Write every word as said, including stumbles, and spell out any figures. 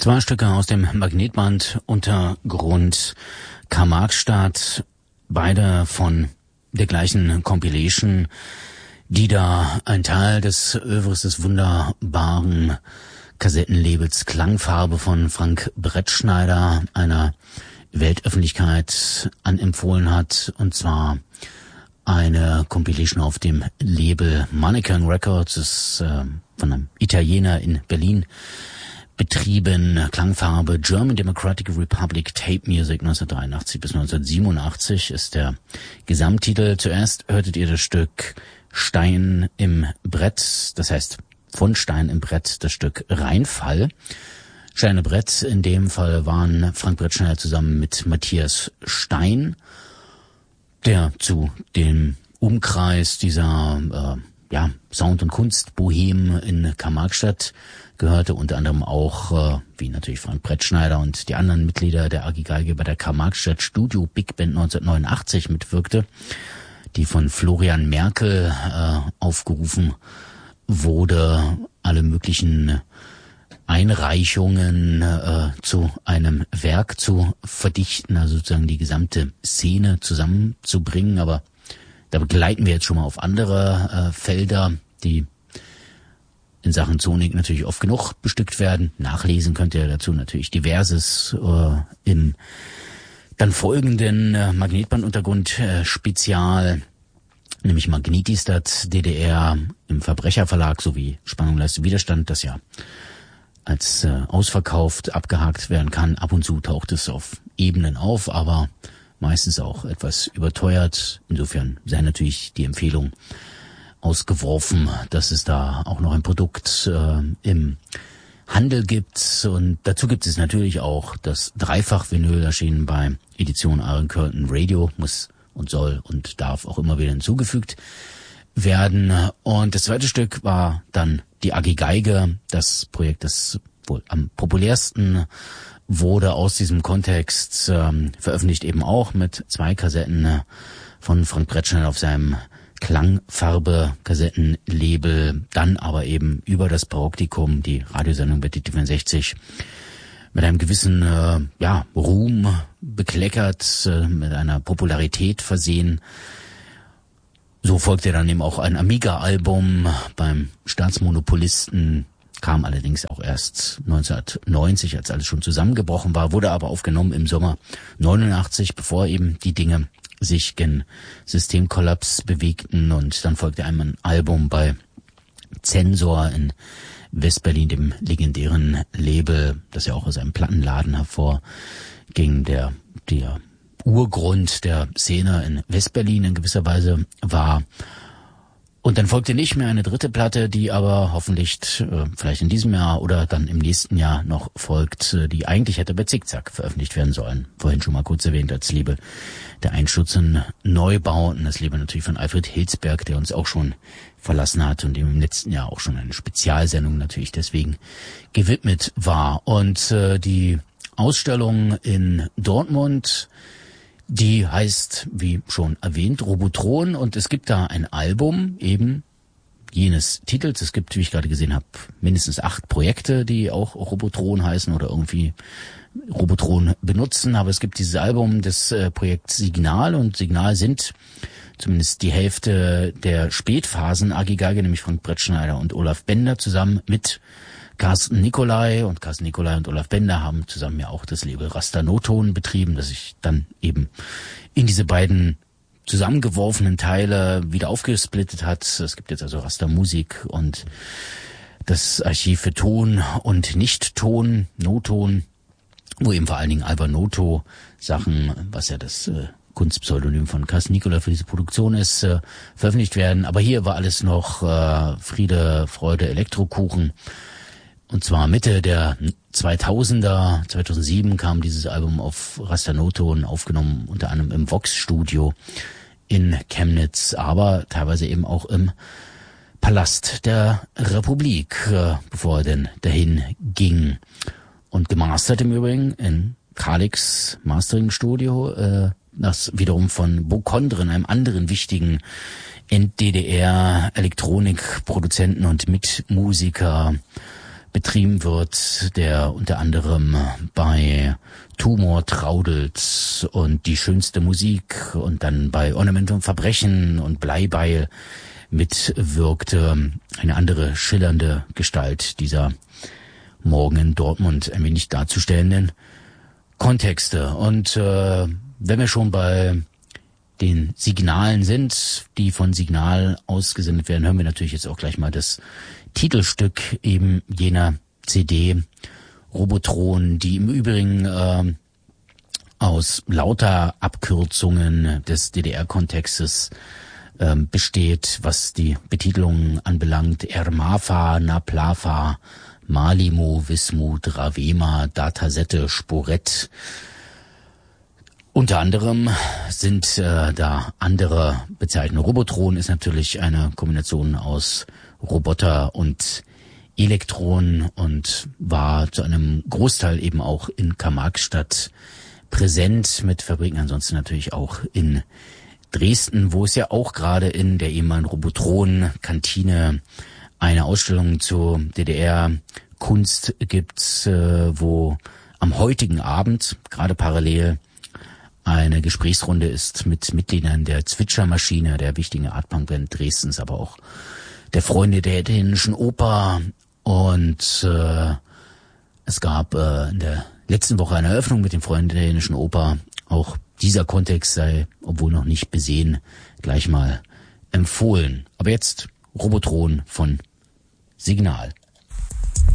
Zwei Stücke aus dem Magnetband Untergrund Karl-Marx-Stadt, beide von der gleichen Compilation, die da ein Teil des Övres des wunderbaren Kassettenlabels Klangfarbe von Frank Brettschneider einer Weltöffentlichkeit anempfohlen hat, und zwar eine Compilation auf dem Label Mannequin Records, ist äh, von einem Italiener in Berlin betrieben. Klangfarbe German Democratic Republic Tape Music neunzehnhundertdreiundachtzig bis neunzehnhundertsiebenundachtzig ist der Gesamttitel. Zuerst hörtet ihr das Stück Stein im Brett, das heißt von Stein im Brett das Stück Rheinfall. Stein im Brett in dem Fall waren Frank Brettschneider zusammen mit Matthias Stein, der zu dem Umkreis dieser äh, ja, Sound- und Kunstbohem in Karl-Marx-Stadt gehörte, unter anderem auch, äh, wie natürlich Frank Brettschneider und die anderen Mitglieder der A G Geige, bei der Karl-Marx-Stadt Studio Big Band neunzehnhundertneunundachtzig mitwirkte, die von Florian Merkel äh, aufgerufen wurde, alle möglichen Einreichungen äh, zu einem Werk zu verdichten, also sozusagen die gesamte Szene zusammenzubringen. Aber da begleiten wir jetzt schon mal auf andere äh, Felder, die in Sachen Sonik natürlich oft genug bestückt werden. Nachlesen könnt ihr dazu natürlich Diverses äh, im dann folgenden äh, Magnetbanduntergrund-Spezial, äh, nämlich Magnetistat D D R im Verbrecherverlag sowie Spannung, Leistung, Widerstand, das ja als äh, ausverkauft abgehakt werden kann. Ab und zu taucht es auf Ebenen auf, aber meistens auch etwas überteuert. Insofern sei natürlich die Empfehlung ausgeworfen, dass es da auch noch ein Produkt äh, im Handel gibt. Und dazu gibt es natürlich auch das Dreifach-Vinyl, erschienen bei Edition Iron Curtain Radio, muss und soll und darf auch immer wieder hinzugefügt werden. Und das zweite Stück war dann die A G Geige, das Projekt, das wohl am populärsten wurde aus diesem Kontext, ähm, veröffentlicht eben auch mit zwei Kassetten äh, von Frank Brettschneider auf seinem Klangfarbe-Kassettenlabel, dann aber eben über das Paroptikum, die Radiosendung bei D T vierundsechzig, mit einem gewissen äh, ja, Ruhm bekleckert, äh, mit einer Popularität versehen. So folgte dann eben auch ein Amiga-Album beim Staatsmonopolisten, kam allerdings auch erst neunzehnhundertneunzig, als alles schon zusammengebrochen war, wurde aber aufgenommen im Sommer neunundachtzig, bevor eben die Dinge sich gen Systemkollaps bewegten, und dann folgte einmal ein Album bei Zensor in Westberlin, dem legendären Label, das ja auch aus einem Plattenladen hervorging, der der Urgrund der Szene in Westberlin in gewisser Weise war. Und dann folgte nicht mehr eine dritte Platte, die aber hoffentlich äh, vielleicht in diesem Jahr oder dann im nächsten Jahr noch folgt, äh, die eigentlich hätte bei Zickzack veröffentlicht werden sollen. Vorhin schon mal kurz erwähnt als Label der Einsturz in Neubauten, das Label natürlich von Alfred Hilsberg, der uns auch schon verlassen hat und dem im letzten Jahr auch schon eine Spezialsendung natürlich deswegen gewidmet war. Und äh, die Ausstellung in Dortmund, die heißt, wie schon erwähnt, Robotron, und es gibt da ein Album eben jenes Titels. Es gibt, wie ich gerade gesehen habe, mindestens acht Projekte, die auch Robotron heißen oder irgendwie Robotron benutzen, aber es gibt dieses Album des äh, Projekts Signal, und Signal sind zumindest die Hälfte der Spätphasen A G Geige, nämlich Frank Brettschneider und Olaf Bender, zusammen mit Carsten Nicolai, und Carsten Nicolai und Olaf Bender haben zusammen ja auch das Label Raster Noton betrieben, das sich dann eben in diese beiden zusammengeworfenen Teile wieder aufgesplittet hat. Es gibt jetzt also Raster Musik und das Archiv für Ton und Nicht-Ton, Noton, wo eben vor allen Dingen Alba Noto Sachen, was ja das äh, Kunstpseudonym von Carsten Nicolai für diese Produktion ist, äh, veröffentlicht werden. Aber hier war alles noch äh, Friede, Freude, Elektrokuchen. Und zwar Mitte der zweitausender, zweitausendsieben kam dieses Album auf Raster Noton, aufgenommen unter anderem im Vox-Studio in Chemnitz, aber teilweise eben auch im Palast der Republik, äh, bevor er denn dahin ging. Und gemastert im Übrigen in Kalix Mastering Studio, äh, das wiederum von Bo Kondren, einem anderen wichtigen End-D D R-Elektronikproduzenten und Mitmusiker, betrieben wird, der unter anderem bei Tumor traudelt und die schönste Musik und dann bei Ornament und Verbrechen und Bleibeil mitwirkte. Eine andere schillernde Gestalt dieser morgen in Dortmund ein wenig darzustellenden Kontexte. Und äh, wenn wir schon bei den Signalen sind, die von Signal ausgesendet werden, hören wir natürlich jetzt auch gleich mal das Titelstück eben jener C D, Robotron, die im Übrigen äh, aus lauter Abkürzungen des D D R-Kontextes äh, besteht, was die Betitelung anbelangt. Ermafa, Naplafa, Malimo, Wismut, Ravema, Datasette, Sporett. Unter anderem sind äh, da andere Bezeichnungen. Robotron ist natürlich eine Kombination aus Roboter und Elektron und war zu einem Großteil eben auch in Karl-Marx-Stadt präsent, mit Fabriken ansonsten natürlich auch in Dresden, wo es ja auch gerade in der ehemaligen Robotron-Kantine eine Ausstellung zur D D R-Kunst gibt, äh, wo am heutigen Abend gerade parallel eine Gesprächsrunde ist mit Mitgliedern der Zwitschermaschine, der wichtigen Art-Punk-Band Dresdens, aber auch der Freunde der italienischen Oper. Und äh, es gab äh, in der letzten Woche eine Eröffnung mit den Freunden der italienischen Oper. Auch dieser Kontext sei, obwohl noch nicht besehen, gleich mal empfohlen. Aber jetzt Robotron von Signal.